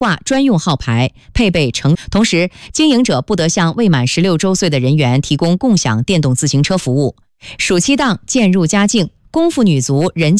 挂专用号牌，配备同时，经营者不得向未满16周岁的人员提供共享电动自行车服务。暑期档渐入佳境，功夫女足人